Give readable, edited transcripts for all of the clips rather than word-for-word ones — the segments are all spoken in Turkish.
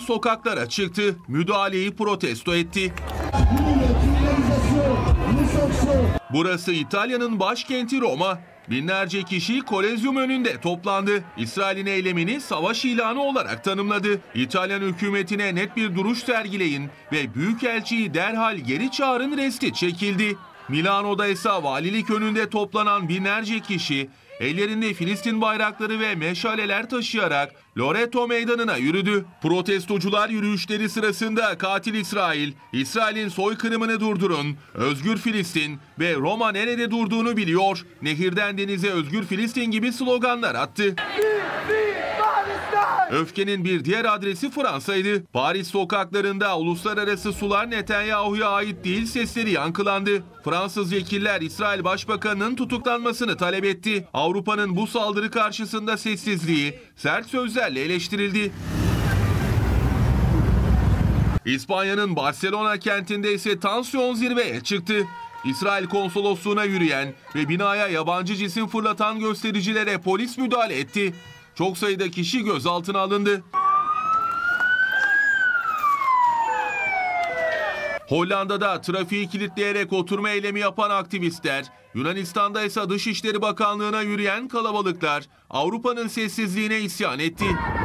sokaklara çıktı, müdahaleyi protesto etti. Burası İtalya'nın başkenti Roma. Binlerce kişi Kolezyum önünde toplandı. İsrail'in eylemini savaş ilanı olarak tanımladı. İtalyan hükümetine net bir duruş sergileyin ve büyükelçiyi derhal geri çağırın resti çekildi. Milano'da ise valilik önünde toplanan binlerce kişi ellerinde Filistin bayrakları ve meşaleler taşıyarak Loreto Meydanı'na yürüdü. Protestocular yürüyüşleri sırasında katil İsrail, İsrail'in soykırımını durdurun, özgür Filistin ve Roma nerede durduğunu biliyor, nehirden denize özgür Filistin gibi sloganlar attı. Öfkenin bir diğer adresi Fransa'ydı. Paris sokaklarında uluslararası sular Netanyahu'ya ait değil sesleri yankılandı. Fransız vekiller İsrail Başbakanı'nın tutuklanmasını talep etti. Avrupa'nın bu saldırı karşısında sessizliği sert sözlerle eleştirildi. İspanya'nın Barcelona kentinde ise tansiyon zirveye çıktı. İsrail konsolosluğuna yürüyen ve binaya yabancı cisim fırlatan göstericilere polis müdahale etti. Çok sayıda kişi gözaltına alındı. Hollanda'da trafiği kilitleyerek oturma eylemi yapan aktivistler, Yunanistan'da ise Dışişleri Bakanlığı'na yürüyen kalabalıklar Avrupa'nın sessizliğine isyan etti.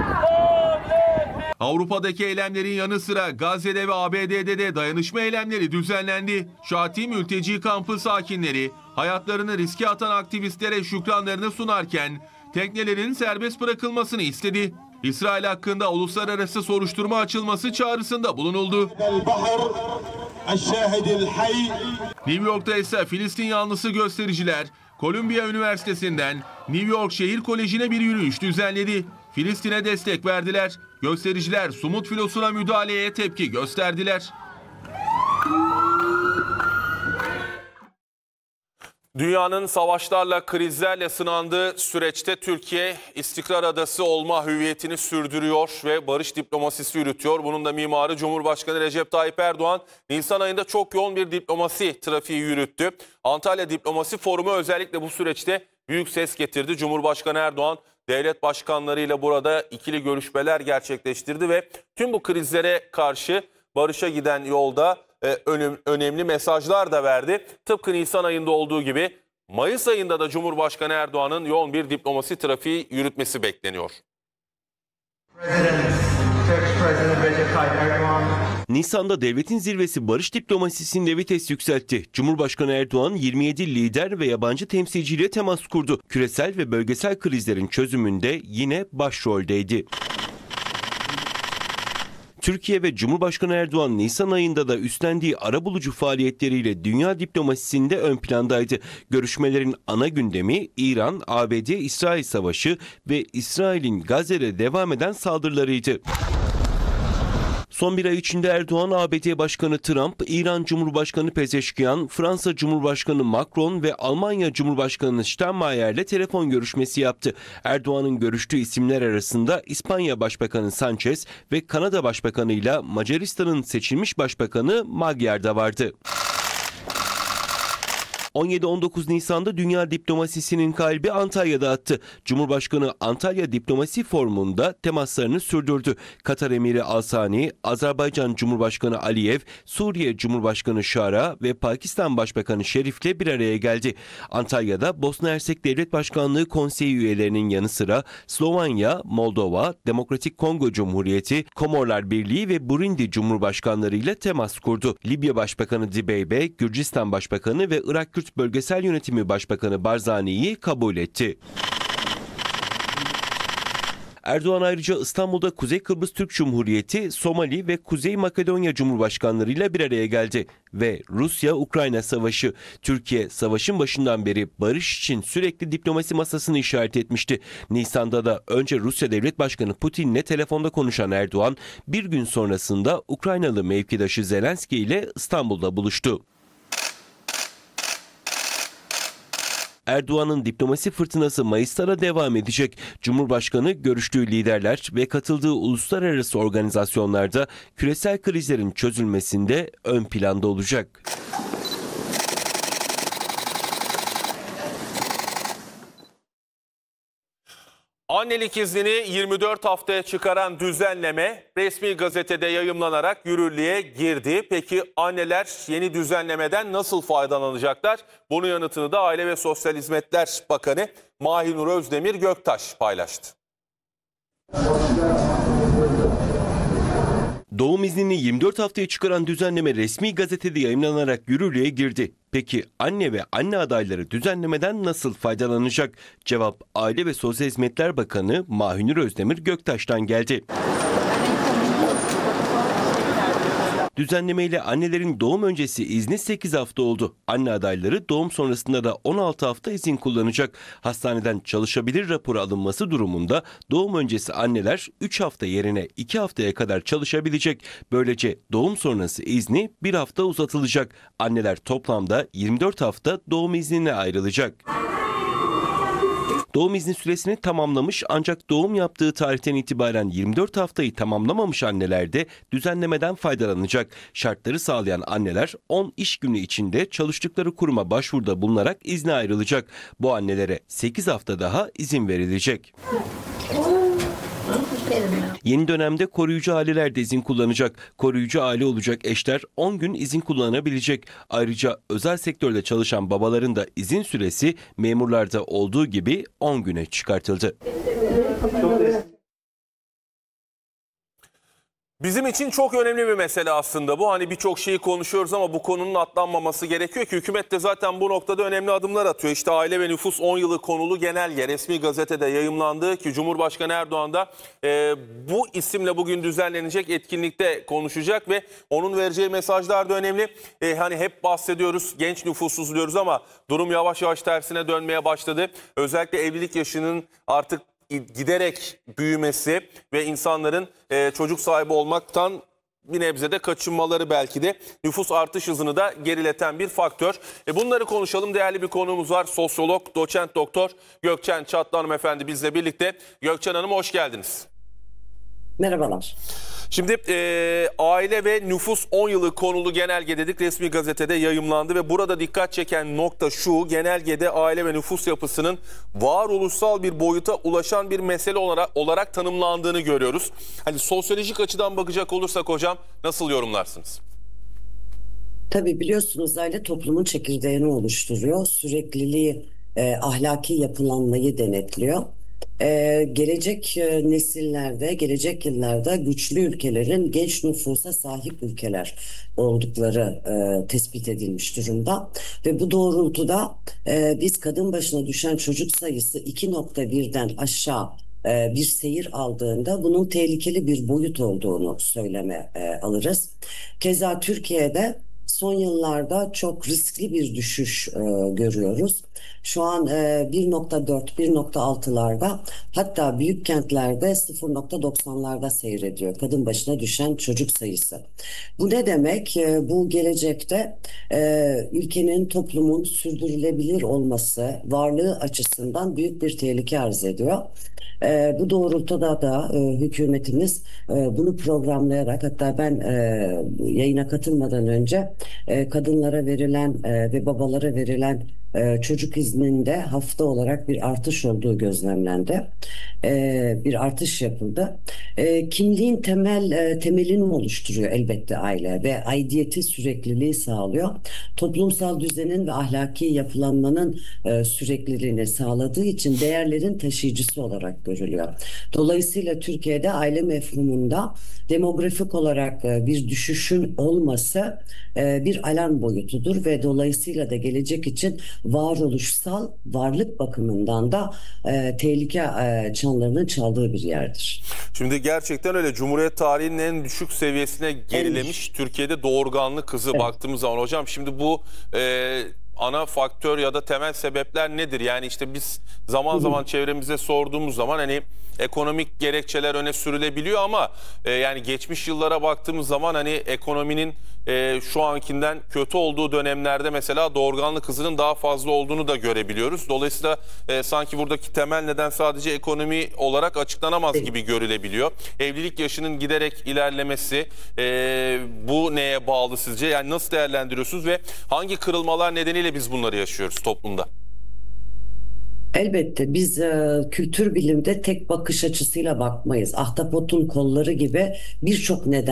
Avrupa'daki eylemlerin yanı sıra Gazze'de ve ABD'de de dayanışma eylemleri düzenlendi. Şati mülteci kampı sakinleri hayatlarını riske atan aktivistlere şükranlarını sunarken teknelerin serbest bırakılmasını istedi. İsrail hakkında uluslararası soruşturma açılması çağrısında bulunuldu. New York'ta ise Filistin yanlısı göstericiler Columbia Üniversitesi'nden New York Şehir Koleji'ne bir yürüyüş düzenledi. Filistin'e destek verdiler. Göstericiler Sumut filosuna müdahaleye tepki gösterdiler. Dünyanın savaşlarla, krizlerle sınandığı süreçte Türkiye istikrar adası olma hüviyetini sürdürüyor ve barış diplomasisi yürütüyor. Bunun da mimarı Cumhurbaşkanı Recep Tayyip Erdoğan, Nisan ayında çok yoğun bir diplomasi trafiği yürüttü. Antalya Diplomasi Forumu özellikle bu süreçte büyük ses getirdi. Cumhurbaşkanı Erdoğan, devlet başkanlarıyla burada ikili görüşmeler gerçekleştirdi ve tüm bu krizlere karşı barışa giden yolda önemli mesajlar da verdi. Tıpkı Nisan ayında olduğu gibi Mayıs ayında da Cumhurbaşkanı Erdoğan'ın yoğun bir diplomasi trafiği yürütmesi bekleniyor. Nisan'da devletin zirvesi barış diplomasisinde vites yükseltti. Cumhurbaşkanı Erdoğan 27 lider ve yabancı temsilciyle temas kurdu. Küresel ve bölgesel krizlerin çözümünde yine başroldeydi. Türkiye ve Cumhurbaşkanı Erdoğan Nisan ayında da üstlendiği arabulucu faaliyetleriyle dünya diplomasisinde ön plandaydı. Görüşmelerin ana gündemi İran, ABD-İsrail savaşı ve İsrail'in Gazze'de devam eden saldırılarıydı. Son bir ay içinde Erdoğan, ABD Başkanı Trump, İran Cumhurbaşkanı Pezeşkian, Fransa Cumhurbaşkanı Macron ve Almanya Cumhurbaşkanı Steinmeier'le telefon görüşmesi yaptı. Erdoğan'ın görüştüğü isimler arasında İspanya Başbakanı Sanchez ve Kanada Başbakanı ile Macaristan'ın seçilmiş Başbakanı Magyar da vardı. 17-19 Nisan'da dünya diplomasisinin kalbi Antalya'da attı. Cumhurbaşkanı Antalya Diplomasi Forumu'nda temaslarını sürdürdü. Katar Emiri Al Sani, Azerbaycan Cumhurbaşkanı Aliyev, Suriye Cumhurbaşkanı Şara ve Pakistan Başbakanı Şerif'le bir araya geldi. Antalya'da Bosna Hersek Devlet Başkanlığı Konseyi üyelerinin yanı sıra Slovenya, Moldova, Demokratik Kongo Cumhuriyeti, Komorlar Birliği ve Burundi Cumhurbaşkanları ile temas kurdu. Libya Başbakanı Dibeybe, Gürcistan Başbakanı ve Irak Kürt Bölgesel Yönetimi Başbakanı Barzani'yi kabul etti. Erdoğan ayrıca İstanbul'da Kuzey Kıbrıs Türk Cumhuriyeti, Somali ve Kuzey Makedonya Cumhurbaşkanlarıyla bir araya geldi. Ve Rusya-Ukrayna savaşı. Türkiye savaşın başından beri barış için sürekli diplomasi masasını işaret etmişti. Nisan'da da önce Rusya Devlet Başkanı Putin'le telefonda konuşan Erdoğan, bir gün sonrasında Ukraynalı mevkidaşı Zelenski ile İstanbul'da buluştu. Erdoğan'ın diplomasi fırtınası Mayıs'ta da devam edecek. Cumhurbaşkanı görüştüğü liderler ve katıldığı uluslararası organizasyonlarda küresel krizlerin çözülmesinde ön planda olacak. Annelik iznini 24 haftaya çıkaran düzenleme resmi gazetede yayımlanarak yürürlüğe girdi. Peki anneler yeni düzenlemeden nasıl faydalanacaklar? Bunun yanıtını da Aile ve Sosyal Hizmetler Bakanı Mahinur Özdemir Göktaş paylaştı. Doğum iznini 24 haftaya çıkaran düzenleme resmi gazetede yayımlanarak yürürlüğe girdi. Peki anne ve anne adayları düzenlemeden nasıl faydalanacak? Cevap Aile ve Sosyal Hizmetler Bakanı Mahinur Özdemir Göktaş'tan geldi. Düzenlemeyle annelerin doğum öncesi izni 8 hafta oldu. Anne adayları doğum sonrasında da 16 hafta izin kullanacak. Hastaneden çalışabilir raporu alınması durumunda doğum öncesi anneler 3 hafta yerine 2 haftaya kadar çalışabilecek. Böylece doğum sonrası izni 1 hafta uzatılacak. Anneler toplamda 24 hafta doğum iznine ayrılacak. Doğum izni süresini tamamlamış ancak doğum yaptığı tarihten itibaren 24 haftayı tamamlamamış anneler de düzenlemeden faydalanacak. Şartları sağlayan anneler 10 iş günü içinde çalıştıkları kuruma başvuruda bulunarak izne ayrılacak. Bu annelere 8 hafta daha izin verilecek. Yeni dönemde koruyucu aileler de izin kullanacak. Koruyucu aile olacak eşler 10 gün izin kullanabilecek. Ayrıca özel sektörde çalışan babaların da izin süresi memurlarda olduğu gibi 10 güne çıkartıldı. Bizim için çok önemli bir mesele aslında bu. Hani birçok şeyi konuşuyoruz ama bu konunun atlanmaması gerekiyor ki hükümet de zaten bu noktada önemli adımlar atıyor. İşte Aile ve Nüfus 10 yılı konulu genelge resmi gazetede yayımlandı ki Cumhurbaşkanı Erdoğan da bu isimle bugün düzenlenecek etkinlikte konuşacak ve onun vereceği mesajlar da önemli. Hani hep bahsediyoruz, genç nüfusuz diyoruz ama durum yavaş yavaş tersine dönmeye başladı. Özellikle evlilik yaşının artık giderek büyümesi ve insanların çocuk sahibi olmaktan bir nebze de kaçınmaları belki de nüfus artış hızını da gerileten bir faktör. Bunları konuşalım. Değerli bir konuğumuz var. Sosyolog, doçent doktor Gökçen Çatlı hanımefendi bizle birlikte. Gökçen Hanım hoş geldiniz. Merhabalar. Şimdi Aile ve Nüfus 10 yılı konulu genelge dedik, resmi gazetede yayımlandı ve burada dikkat çeken nokta şu: genelgede aile ve nüfus yapısının varoluşsal bir boyuta ulaşan bir mesele olarak tanımlandığını görüyoruz. Hani sosyolojik açıdan bakacak olursak hocam nasıl yorumlarsınız? Tabii biliyorsunuz aile toplumun çekirdeğini oluşturuyor. Sürekliliği, ahlaki yapılanmayı denetliyor. Gelecek nesillerde, gelecek yıllarda güçlü ülkelerin genç nüfusa sahip ülkeler oldukları tespit edilmiş durumda. Ve bu doğrultuda biz kadın başına düşen çocuk sayısı 2.1'den aşağı bir seyir aldığında bunun tehlikeli bir boyut olduğunu söyleme alırız. Keza Türkiye'de son yıllarda çok riskli bir düşüş görüyoruz. Şu an 1.4, 1.6'larda hatta büyük kentlerde 0.90'larda seyrediyor kadın başına düşen çocuk sayısı. Bu ne demek? Bu gelecekte ülkenin, toplumun sürdürülebilir olması, varlığı açısından büyük bir tehlike arz ediyor. Bu doğrultuda da hükümetimiz bunu programlayarak, hatta ben yayına katılmadan önce kadınlara verilen ve babalara verilen çocuk izninde hafta olarak bir artış olduğu gözlemlendi. Bir artış yapıldı. Kimliğin temelini oluşturuyor elbette aile ve aidiyeti, sürekliliği sağlıyor. Toplumsal düzenin ve ahlaki yapılanmanın sürekliliğini sağladığı için değerlerin taşıyıcısı olarak görülüyor. Dolayısıyla Türkiye'de aile mefhumunda demografik olarak bir düşüşün olması bir alarm boyutudur ve dolayısıyla da gelecek için varoluşsal varlık bakımından da tehlike çanlarının çaldığı bir yerdir. Şimdi gerçekten öyle. Cumhuriyet tarihinin en düşük seviyesine gerilemiş Türkiye'de doğurganlık hızı baktığımız zaman hocam, şimdi bu ana faktör ya da temel sebepler nedir? Yani işte biz zaman zaman çevremize sorduğumuz zaman hani ekonomik gerekçeler öne sürülebiliyor ama yani geçmiş yıllara baktığımız zaman hani ekonominin şu ankinden kötü olduğu dönemlerde mesela doğurganlık hızının daha fazla olduğunu da görebiliyoruz. Dolayısıyla sanki buradaki temel neden sadece ekonomi olarak açıklanamaz gibi görülebiliyor. Evlilik yaşının giderek ilerlemesi bu neye bağlı sizce? Yani nasıl değerlendiriyorsunuz ve hangi kırılmalar nedeniyle biz bunları yaşıyoruz toplumda? Elbette biz kültür bilimde tek bakış açısıyla bakmayız. Ahtapotun kolları gibi birçok neden